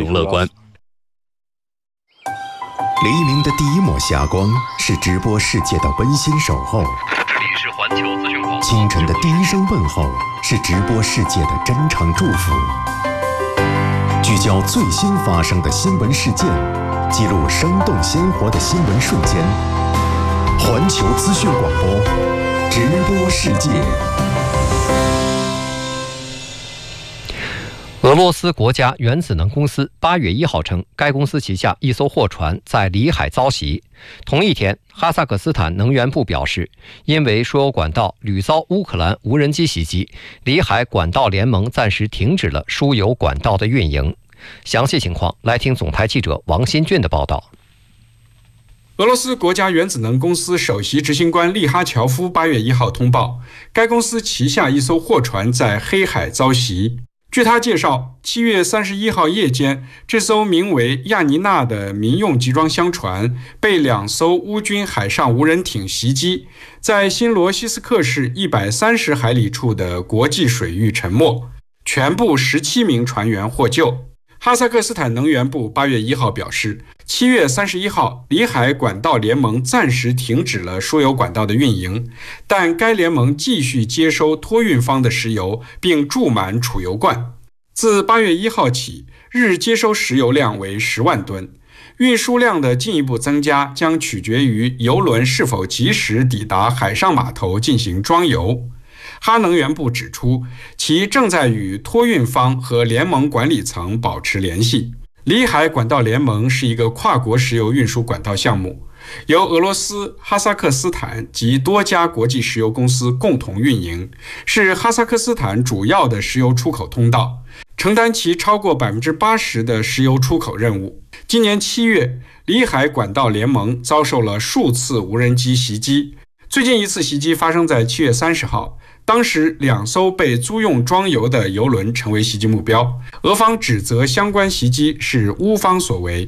容乐观。 黎明的第一抹霞光是直播世界的温馨守候， 这里是环球资讯广播。 清晨的第一声问候是直播世界的真诚祝福。聚焦最新发生的新闻事件，记录生动鲜活的新闻瞬间。环球资讯广播，直播世界。 俄罗斯国家原子能公司8月1号称，该公司旗下一艘货船在里海遭袭。同一天，哈萨克斯坦能源部表示，因为输油管道屡遭乌克兰无人机袭击，里海管道联盟暂时停止了输油管道的运营。详细情况，来听总台记者王新俊的报道。 俄罗斯国家原子能公司首席执行官利哈乔夫8月1号通报，该公司旗下一艘货船在黑海遭袭。据他介绍，7月31号夜间，这艘名为亚尼娜的民用集装箱船被2艘乌军海上无人艇袭击，在新罗西斯克市130海里处的国际水域沉没，全部17名船员获救。哈萨克斯坦能源部8月1号表示，7月31号，里海管道联盟暂时停止了输油管道的运营，但该联盟继续接收托运方的石油，并注满储油罐。自8月1号起，日接收石油量为10万吨。运输量的进一步增加将取决于油轮是否及时抵达海上码头进行装油。哈能源部指出，其正在与托运方和联盟管理层保持联系。里海管道联盟是一个跨国石油运输管道项目，由俄罗斯、哈萨克斯坦及多家国际石油公司共同运营，是哈萨克斯坦主要的石油出口通道，承担其超过80%的石油出口任务。今年7月，里海管道联盟遭受了数次无人机袭击，最近一次袭击发生在7月30号。当时2艘被租用装油的油轮成为袭击目标，俄方指责相关袭击是乌方所为。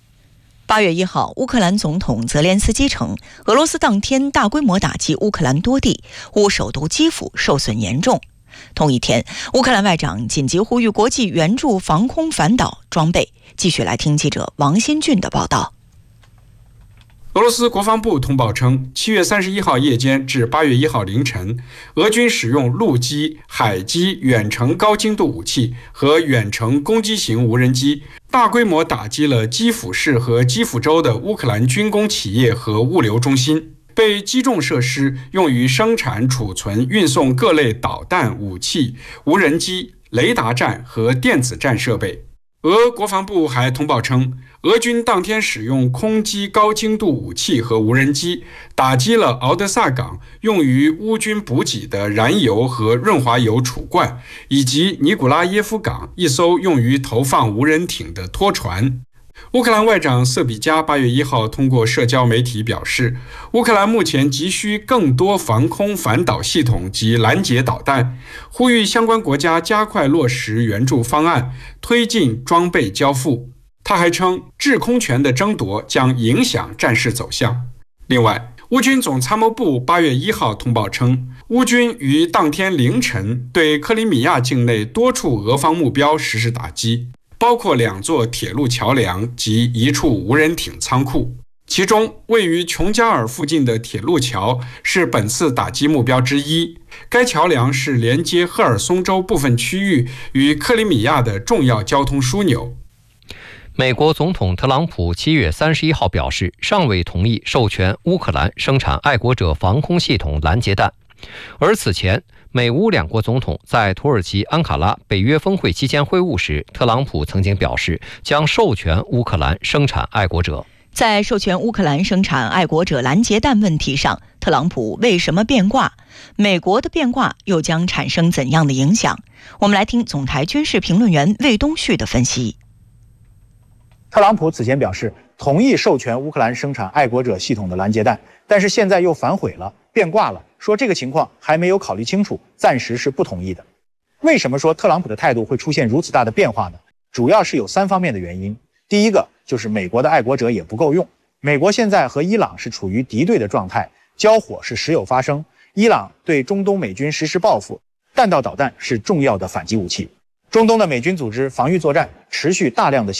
8月1号，乌克兰总统泽连斯基称，俄罗斯当天大规模打击乌克兰多地，乌首都基辅受损严重。同一天，乌克兰外长紧急呼吁国际援助防空反导装备。继续来听记者王新俊的报道。 俄罗斯国防部通报称，7月31号夜间至8月1号凌晨，俄军使用陆基、海基远程高精度武器和远程攻击型无人机，大规模打击了基辅市和基辅州的乌克兰军工企业和物流中心，被击中设施用于生产、储存、运送各类导弹、武器、无人机、雷达站和电子战设备。俄国防部还通报称，俄军当天使用空基高精度武器和无人机，打击了敖德萨港用于乌军补给的燃油和润滑油储罐，以及尼古拉耶夫港一艘用于投放无人艇的拖船。乌克兰外长瑟比加8月1号通过社交媒体表示，乌克兰目前急需更多防空反导系统及拦截导弹，呼吁相关国家加快落实援助方案，推进装备交付。他还称，制空权的争夺将影响战事走向。另外，乌军总参谋部8月1号通报称，乌军于当天凌晨对克里米亚境内多处俄方目标实施打击，包括2座铁路桥梁及一处无人艇仓库。其中，位于琼加尔附近的铁路桥是本次打击目标之一。该桥梁是连接赫尔松州部分区域与克里米亚的重要交通枢纽。 美国总统特朗普7月31号表示，尚未同意授权乌克兰生产爱国者防空系统拦截弹。而此前，美乌2国总统在土耳其安卡拉北约峰会期间会晤时，特朗普曾经表示将授权乌克兰生产爱国者。 在授权乌克兰生产爱国者拦截弹问题上，特朗普为什么变卦？美国的变卦又将产生怎样的影响？我们来听总台军事评论员魏东旭的分析。 特朗普此前表示同意授权乌克兰生产爱国者系统的拦截弹，但是现在又反悔了，变卦了，说这个情况还没有考虑清楚，暂时是不同意的。为什么说特朗普的态度会出现如此大的变化呢？主要是有3方面的原因。第一个就是美国的爱国者也不够用，美国现在和伊朗是处于敌对的状态，交火是时有发生，伊朗对中东美军实施报复，弹道导弹是重要的反击武器。中东的美军组织防御作战持续大量的